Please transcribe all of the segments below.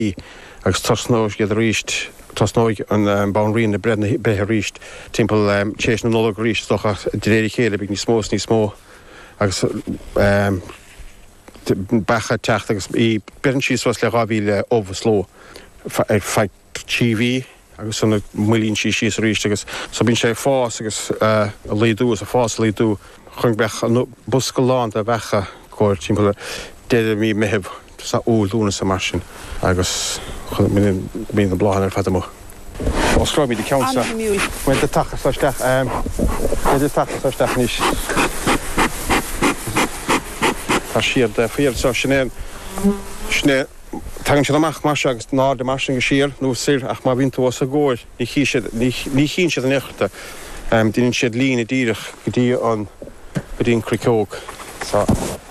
agus tosnóis geidir ríist tosnóig an bounrín na bredna bethe ríist timppel chéis na nóla ríist docha dréidir chéile big ní smó agus becha techt agus í ben síos was le ráhíle óbhasló feit TV agus sanna mulín síos ríist agus so bín sé fás agus a léadú a fás léadú chun bech an busca lán a bhecha cóir timppel déidir mí mehib sa úlúna sa mar sin agus mí na bláhan ar fatamó. Oscrá mí de ceansa. Mu de tachas leisteach níos. Tá siad de fiad sa sinné tagann siad amach mar agus ná de mar sin go sír nó sir ach má bhín tú a ggóir ní chin siad an éachta dín siad lína díirech go dtí an go dtíon cricóg sa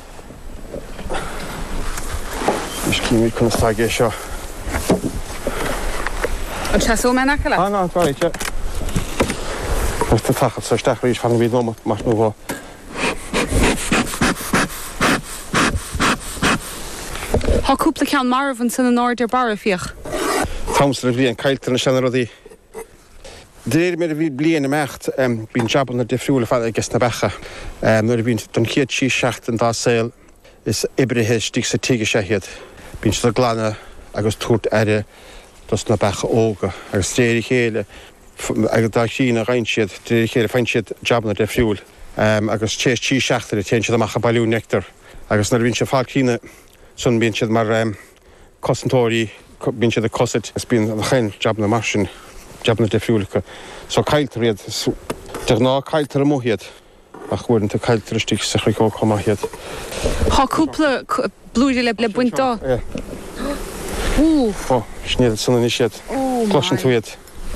is cíimiid chun staigé seo. An teasú me nach le? Ná, gáid, ja. Mus tá tachas sa steach ríos fan bhíad nó mar nó bhá. Tá cúpla ceann marmhan san an áidir bara fioch. Thomsa le bhí an cailtar na sena rudaí. Déir mé a bhí bliana mecht bín jobban na difriúla fan agus na becha. Nuair a bhín don chiad sí seacht an dá saoil is ibrithe stig sa tíige séhiad. Bín si glána agus túirt aire dus na becha óga agus déir chéile agus dá sí na reinsiad déir chéile fein siad jobban na difriúil agus chéis tí seachtar a téin siad amach a bailú nectar agus nuair a bhín se fáil cíine sun bín siad mar cosantóirí bín siad a cosit is bín a chéin jobban na mar sin jobban na difriúlacha so cailtar iad de ná cailtar a móhiad ach bhuiann tá cailtar stig sa chrícó chomáhiad. Tá cúpla blúide le buintá? Ó, snéad sanna ní siad. Closin tú iad.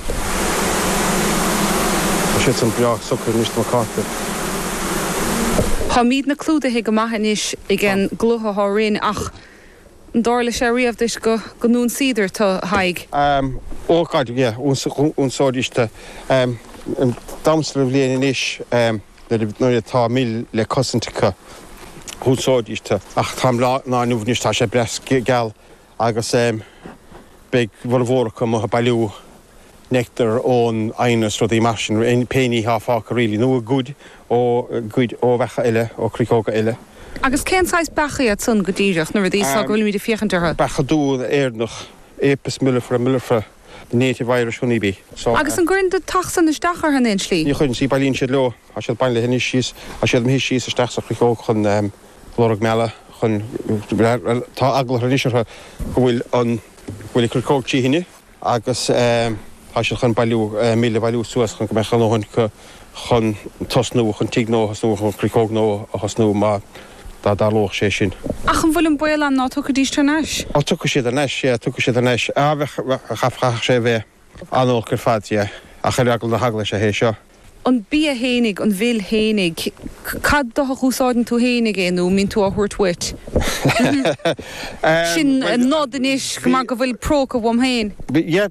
Siad san beag sucr níos má cáta. Tá míad na clúdathe go maithníis i gin glutha há rion ach an dála sé riamh dis go nún siidir tá haig. Ó gáid, yeah, úsáidiste. Damsla bhléana inis nuair tá mí le cosantacha úsáidiste ach tá ná nuhníos tá sé bres geall agus beag bhóracha mo bailú nectar ón ainas rud í mar sin ein péí há fácha rilí nó gúd ó bhecha eile ó cricóga eile. Agus céáis bechaíad san go dtíireach nuair a dí sa gohfuil míad fiochantartha. Becha dú éarnach épas millifra native Irish honeybee. Agus an gurinn de tachsan is dachar han in slí. Ní chun sí bailín siad lo a siad bain le hinní síos a siad mhí síos a steach sa cricóg chun glórag meala chun tá agla hníisiirtha go bhfuil cricóg tí hinine agus tá siad chun bailú míle bailú suas chun go mechan óhann chun tosnú chun tígnó hasnú chun cricógnó a hasnú má dá loch sé sin. Ach an bhfuil an buil an ná tucha díos tarnéis? Ó tucha siad an neis, tucha siad an neis. A bheith chafchach sé bheith anol gur fad, a chuir na hagla sé hééis seo. An bí a hénig, an bhil hénig, cad do a chúsáidn tú hénig éanú mín tú a thuirt wit? Sin nád inis go mar go bhfuil pro go bhm héin? Ja,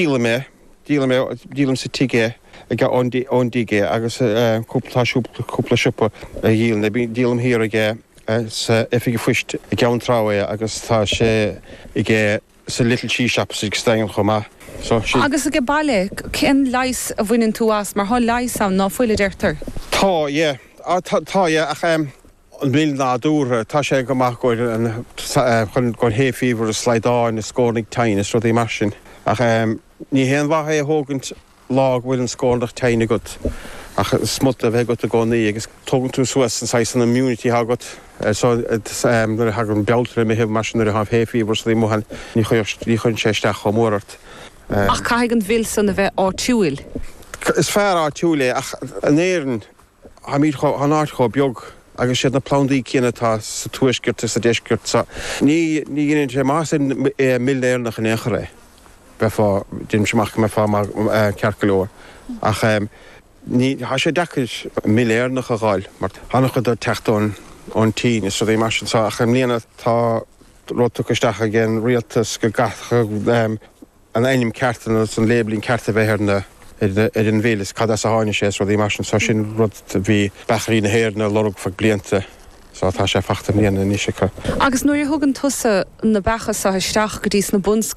dílam sa tigé ag óndígé agus cúpla siúpa a dílam, dílam hir aige sa ifige fuist i gceann tráha agus tá sé ige sa little cheese shop sig stein chomá. Agus a go bailile, cén leis a bhaineann tú as mar há leis am ná fuile deirtar? Tá, ach an mí ná dúra, tá sé go maith chun héfíhar a sleidáin na scónig tain is rud é mar sin. Ach ní héan bhathe a thógant lá bhfuil an scónach taine go. Ach smut a bheith go a gcónaí agus tógann tú suas an sais an immunity hagat. Nuair a hag an bealtar mé hebh mar sin nuair a haf héfíhar sa móhan ní chun sé isteach go mórart. Ach caiig an bhil san a bheith áitiúil? Is fear áitiúla ach an éireann ha míad an áitcho beag agus siad na plándaí cíanatá sa tuaisgirt sa deisgirt sa ní gine sé más milléirnach an éacha ré beá dim semach me fá cearcalóir ach há sé decis milléirnach a gáil mar hannach do techtón ón tí is é mar sin ach an líana tá rótuchaisteach a gin rialtas go gacha an einim ceartan an lébelín cearta bheithna an bhélas cad a háine sé rud í mar sin sa sin rud bhí becharí na héir na lorug fa blianta so tá sé fachta mlíana ní sé. Agus nuair thugann tusa na bachas sa isteach go dtí na